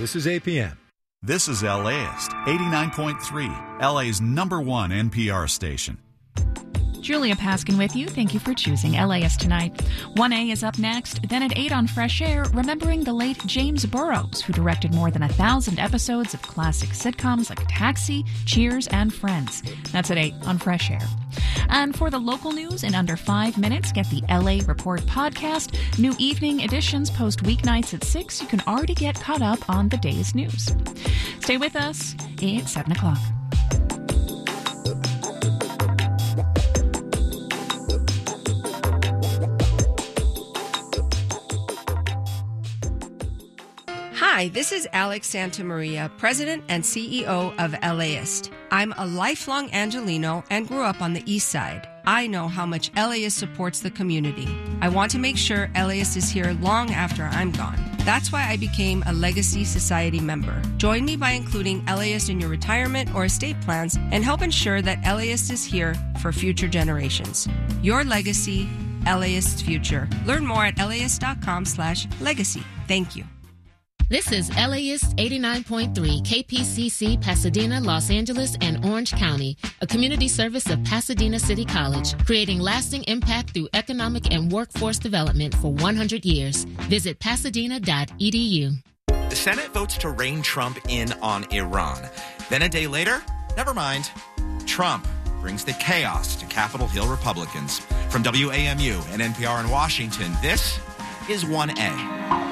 This is APM. This is LAist, 89.3, LA's #1 NPR station. Julia Paskin with you. Thank you for choosing LAist tonight. 1A is up next. Then at 8 on Fresh Air, remembering the late James Burrows, who directed more than 1,000 episodes of classic sitcoms like Taxi, Cheers, and Friends. That's at 8 on Fresh Air. And for the local news in under 5 minutes, get the LA Report podcast. New evening editions post weeknights at 6. You can already get caught up on the day's news. Stay with us. It's 7 o'clock. Hi, this is Alex Santamaria, President and CEO of LAist. I'm a lifelong Angelino and grew up on the East Side. I know how much LAist supports the community. I want to make sure LAist is here long after I'm gone. That's why I became a Legacy Society member. Join me by including LAist in your retirement or estate plans and help ensure that LAist is here for future generations. Your legacy, LAist's future. Learn more at laist.com/legacy. Thank you. This is LAist 89.3 KPCC, Pasadena, Los Angeles, and Orange County, a community service of Pasadena City College, creating lasting impact through economic and workforce development for 100 years. Visit pasadena.edu. The Senate votes to rein Trump in on Iran. Then a day later, never mind, Trump brings the chaos to Capitol Hill Republicans. From WAMU and NPR in Washington, this is 1A.